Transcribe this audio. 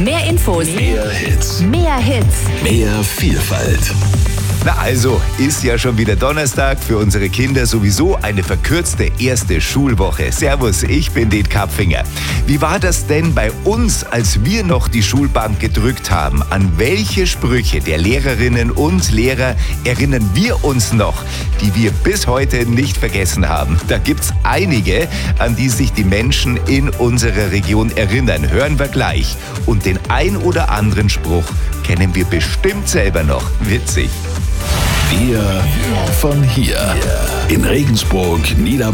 Mehr Infos, Mehr Hits, mehr Hits. mehr Vielfalt. Na also, ist ja schon wieder Donnerstag, für unsere Kinder sowieso eine verkürzte erste Schulwoche. Servus, ich bin Den Karpfinger. Wie war das denn bei uns, als wir noch die Schulbank gedrückt haben? An welche Sprüche der Lehrerinnen und Lehrer erinnern wir uns noch, die wir bis heute nicht vergessen haben? Da gibt's einige, an die sich die Menschen in unserer Region erinnern. Hören wir gleich. Und den ein oder anderen Spruch kennen wir bestimmt selber noch. Witzig. Wir von hier. In Regensburg, Niederbayern.